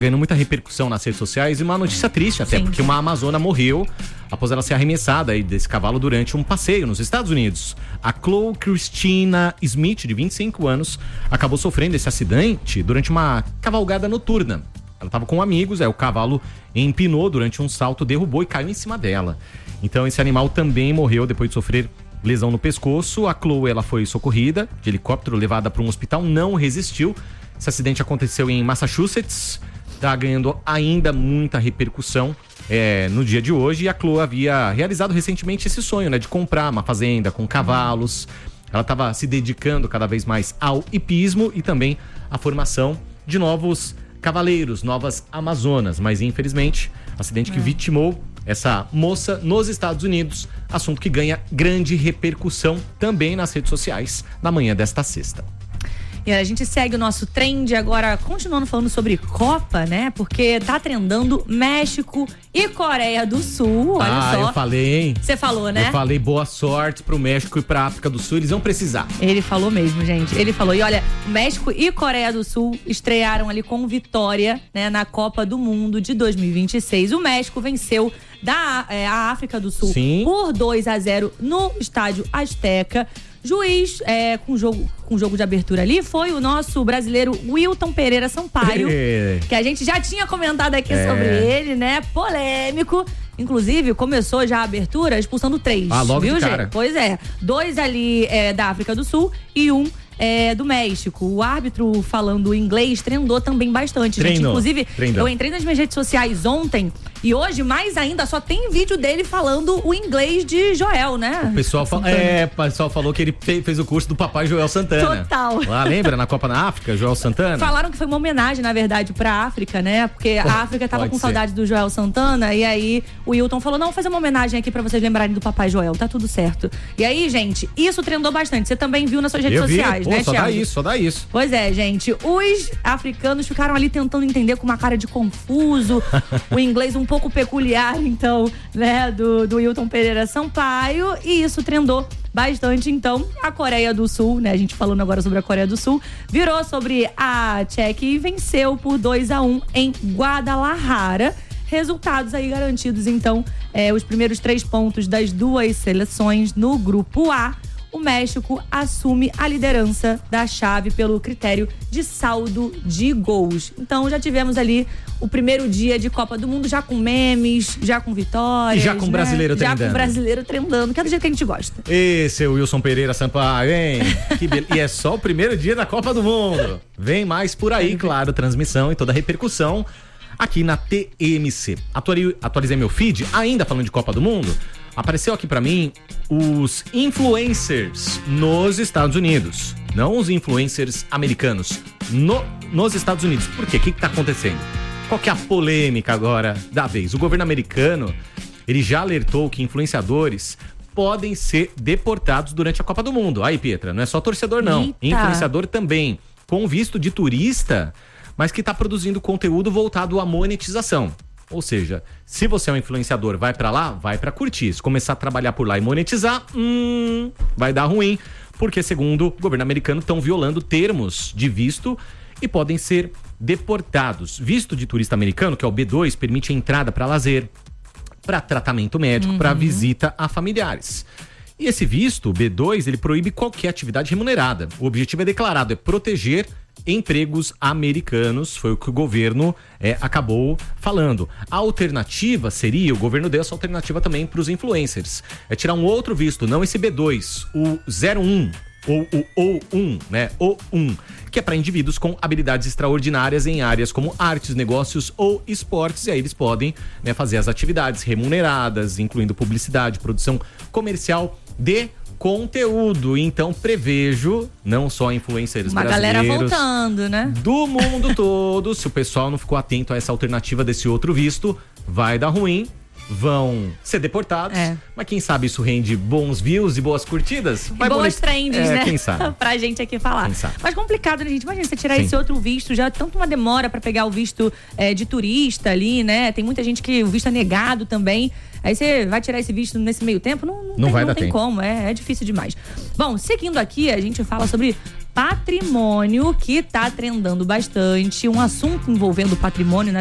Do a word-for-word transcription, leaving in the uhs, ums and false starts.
ganhando muita repercussão nas redes sociais e uma notícia triste até, Sim. porque uma amazona morreu após ela ser arremessada aí desse cavalo durante um passeio nos Estados Unidos. A Chloe Christina Smith, de vinte e cinco anos, acabou sofrendo esse acidente durante uma cavalgada noturna. Ela estava com amigos, aí o cavalo empinou durante um salto, derrubou e caiu em cima dela. Então esse animal também morreu depois de sofrer lesão no pescoço. A Chloe, ela foi socorrida de helicóptero, levada para um hospital, não resistiu. Esse acidente aconteceu em Massachusetts. Está ganhando ainda muita repercussão é, no dia de hoje. E a Chloe havia realizado recentemente esse sonho, né, de comprar uma fazenda com cavalos. Ela estava se dedicando cada vez mais ao hipismo e também à formação de novos cavaleiros, novas amazonas. Mas infelizmente, acidente que é. vitimou essa moça nos Estados Unidos. Assunto que ganha grande repercussão também nas redes sociais na manhã desta sexta. E a gente segue o nosso trend agora, continuando falando sobre Copa, né? Porque tá trendando México e Coreia do Sul, olha ah, só. eu falei, hein? Você falou, né? Eu falei boa sorte pro México e pra África do Sul, eles vão precisar. Ele falou mesmo, gente. Ele falou. E olha, México e Coreia do Sul estrearam ali com vitória, né, na Copa do Mundo de dois mil e vinte e seis. O México venceu da, é, a África do Sul Sim. por dois a zero no estádio Azteca. Juiz é, com jogo com jogo de abertura ali foi o nosso brasileiro Wilton Pereira Sampaio, que a gente já tinha comentado aqui é. sobre ele, né? Polêmico. Inclusive, começou já a abertura expulsando três. Ah, logo viu, de gente? cara. Pois é. Dois ali é, da África do Sul e um é, do México. O árbitro falando inglês trendou também bastante, gente. Treinou. Inclusive, Treinou. eu entrei nas minhas redes sociais ontem e hoje, mais ainda, só tem vídeo dele falando o inglês de Joel, né? O pessoal, fa- é, o pessoal falou que ele fe- fez o curso do papai Joel Santana. Total. Lá, lembra? Na Copa na África, Joel Santana? Falaram que foi uma homenagem, na verdade, pra África, né? Porque a África tava Pode com ser. saudade do Joel Santana e aí o Wilton falou, não, vou fazer uma homenagem aqui pra vocês lembrarem do papai Joel, tá tudo certo. E aí, gente, isso trendou bastante. Você também viu nas suas redes Eu vi. sociais, Pô, né, só Thiago? dá isso, só dá isso. Pois é, gente. Os africanos ficaram ali tentando entender com uma cara de confuso, o inglês um pouco peculiar, então, né, do, do Wilton Pereira Sampaio, e isso trendou bastante. Então, a Coreia do Sul, né, a gente falando agora sobre a Coreia do Sul, virou sobre a Tchequia e venceu por dois a um em Guadalajara. Resultados aí garantidos, então, é, os primeiros três pontos das duas seleções no grupo A. O México assume a liderança da chave pelo critério de saldo de gols. Então já tivemos ali o primeiro dia de Copa do Mundo, já com memes, já com vitórias. E já com o né? brasileiro Já trendando. com o brasileiro trendando, que é do jeito que a gente gosta. Esse é o Wilson Pereira Sampaio, hein? Que be... E é só o primeiro dia da Copa do Mundo. Vem mais por aí, claro, transmissão e toda a repercussão aqui na T M C. Atuali... Atualizei meu feed, ainda falando de Copa do Mundo. Apareceu aqui pra mim os influencers nos Estados Unidos. Não os influencers americanos. No, nos Estados Unidos. Por quê? O que que tá acontecendo? Qual que é a polêmica agora da vez? O governo americano, ele já alertou que influenciadores podem ser deportados durante a Copa do Mundo. Aí, Pietra, não é só torcedor, não. Eita. Influenciador também. Com visto de turista, mas que tá produzindo conteúdo voltado à monetização. Ou seja, se você é um influenciador, vai pra lá, vai pra curtir. Se começar a trabalhar por lá e monetizar, hum, vai dar ruim. Porque, segundo o governo americano, estão violando termos de visto e podem ser deportados. Visto de turista americano, que é o B dois, permite a entrada para lazer, para tratamento médico, uhum. para visita a familiares. E esse visto, o B dois, ele proíbe qualquer atividade remunerada. O objetivo é declarado, é proteger empregos americanos, foi o que o governo é, acabou falando. A alternativa seria, o governo deu essa alternativa também para os influencers, é tirar um outro visto, não esse B dois, o zero um, ou o O um, né, O um, que é para indivíduos com habilidades extraordinárias em áreas como artes, negócios ou esportes, e aí eles podem, né, fazer as atividades remuneradas, incluindo publicidade, produção comercial de conteúdo. Então prevejo não só influencers Uma brasileiros, galera voltando, né? do mundo todo. Se o pessoal não ficou atento a essa alternativa desse outro visto, vai dar ruim, vão ser deportados, é. mas quem sabe isso rende bons views e boas curtidas? E vai boas monet... trends, é, né? Quem sabe? Pra gente aqui falar. Quem sabe? Mas complicado, né, gente? Imagina você tirar Sim. esse outro visto, já tanto uma demora pra pegar o visto é, de turista ali, né? Tem muita gente que o visto é negado também. Aí você vai tirar esse visto nesse meio tempo? Não, não, Não tem, vai não dar tem tempo. como, é, é difícil demais. Bom, seguindo aqui, a gente fala sobre patrimônio, que tá trendando bastante. Um assunto envolvendo patrimônio, na